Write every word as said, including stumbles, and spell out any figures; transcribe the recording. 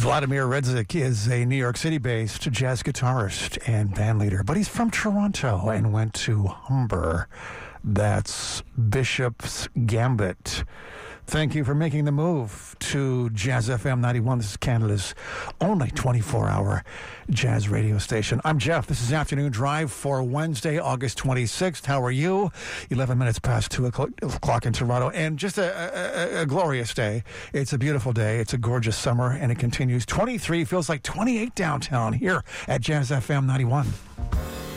Vladimir Redzik is a New York City-based jazz guitarist and bandleader, but he's from Toronto and went to Humber. That's Bishop's Gambit. Thank you for making the move to Jazz F M ninety-one. This is Canada's only twenty-four hour jazz radio station. I'm Jeff. This is Afternoon Drive for Wednesday, August twenty-sixth. How are you? eleven minutes past two o'clock in Toronto. And just a, a, a glorious day. It's a beautiful day. It's a gorgeous summer, and it continues. twenty-three feels like twenty-eight downtown here at Jazz F M ninety-one.